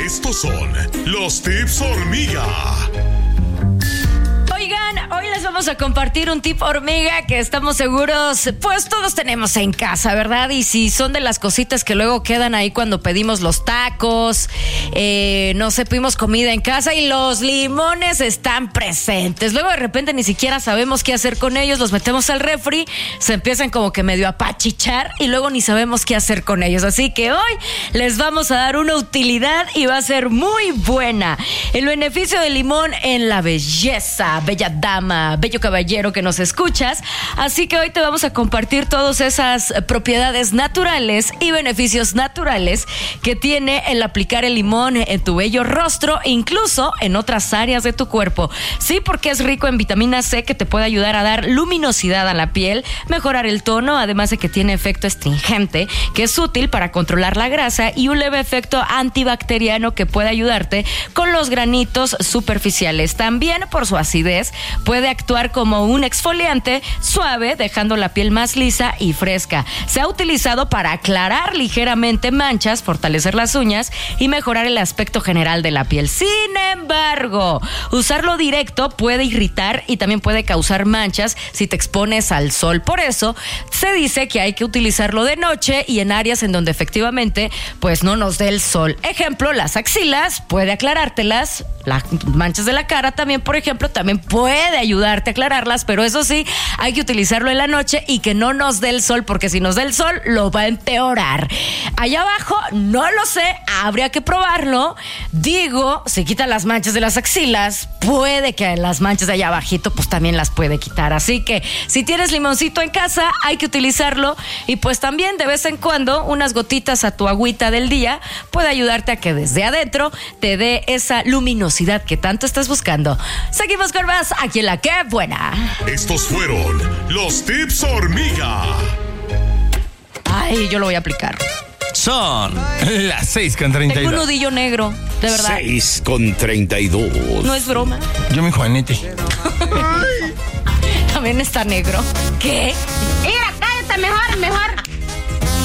Estos son los tips hormiga. Oigan, hoy les vamos a compartir un tip hormiga que estamos seguros, pues todos tenemos en casa, ¿verdad? Y si son de las cositas que luego quedan ahí cuando pedimos los tacos, no sé, pedimos comida en casa y los limones están presentes. Luego de repente ni siquiera sabemos qué hacer con ellos, los metemos al refri, se empiezan como que medio a pachichar y luego ni sabemos qué hacer con ellos. Así que hoy les vamos a dar una utilidad y va a ser muy buena. El beneficio del limón en la belleza, bella dama, bello caballero que nos escuchas. Así que hoy te vamos a compartir todas esas propiedades naturales y beneficios naturales que tiene el aplicar el limón en tu bello rostro e incluso en otras áreas de tu cuerpo. Sí, porque es rico en vitamina C que te puede ayudar a dar luminosidad a la piel, mejorar el tono, además de que tiene efecto astringente, que es útil para controlar la grasa y un leve efecto antibacteriano que puede ayudarte con los granitos superficiales. También por su acidez puede actuar como un exfoliante suave, dejando la piel más lisa y fresca. Se ha utilizado para aclarar ligeramente manchas, fortalecer las uñas y mejorar el aspecto general de la piel. Sin embargo, usarlo directo puede irritar y también puede causar manchas si te expones al sol. Por eso se dice que hay que utilizarlo de noche y en áreas en donde efectivamente pues no nos dé el sol. Ejemplo, las axilas, puede aclarártelas. Las manchas de la cara también, por ejemplo, también puede ayudarte a aclararlas, pero eso sí, hay que utilizarlo en la noche y que no nos dé el sol, porque si nos dé el sol, lo va a empeorar. Allá abajo, no lo sé, habría que probarlo. Digo, si quita las manchas de las axilas, puede que las manchas de allá abajito, pues también las puede quitar. Así que, si tienes limoncito en casa, hay que utilizarlo y pues también de vez en cuando, unas gotitas a tu agüita del día puede ayudarte a que desde adentro te dé esa luminosidad que tanto estás buscando. Seguimos con más aquí en La Qué Buena. Estos fueron los tips hormiga. Ay, yo lo voy a aplicar. Son las 6:32. Tengo un nudillo negro, de verdad. 6:32. No es broma. Yo mi Juanete. También está negro. ¿Qué? Mira, cállate mejor.